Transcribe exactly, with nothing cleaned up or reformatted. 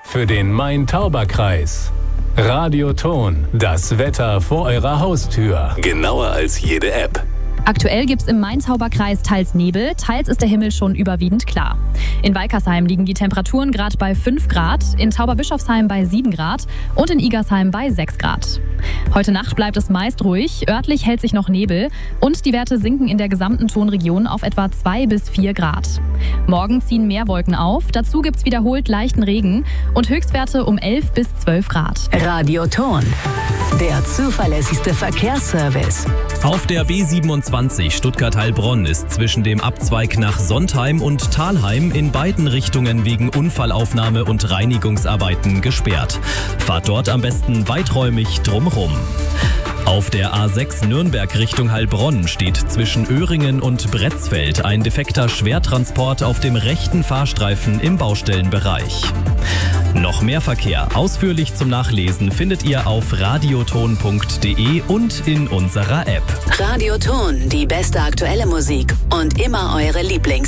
für den Main-Tauber-Kreis. Radioton, das Wetter vor eurer Haustür. Genauer als jede App. Aktuell gibt es im Main-Tauber-Kreis teils Nebel, teils ist der Himmel schon überwiegend klar. In Weikersheim liegen die Temperaturen gerade bei fünf Grad, in Tauberbischofsheim bei sieben Grad und in Igersheim bei sechs Grad. Heute Nacht bleibt es meist ruhig, örtlich hält sich noch Nebel und die Werte sinken in der gesamten Tonregion auf etwa zwei bis vier Grad. Morgen ziehen mehr Wolken auf, dazu gibt es wiederholt leichten Regen und Höchstwerte um elf bis zwölf Grad. Radioton, der zuverlässigste Verkehrsservice. Auf der B siebenundzwanzig Stuttgart-Heilbronn ist zwischen dem Abzweig nach Sontheim und Thalheim in beiden Richtungen wegen Unfallaufnahme und Reinigungsarbeiten gesperrt. Fahrt dort am besten weiträumig drumherum. Auf der A sechs Nürnberg Richtung Heilbronn steht zwischen Öhringen und Bretzfeld ein defekter Schwertransport auf dem rechten Fahrstreifen im Baustellenbereich. Noch mehr Verkehr ausführlich zum Nachlesen findet ihr auf radioton punkt de und in unserer App. Radioton, die beste aktuelle Musik und immer eure Lieblings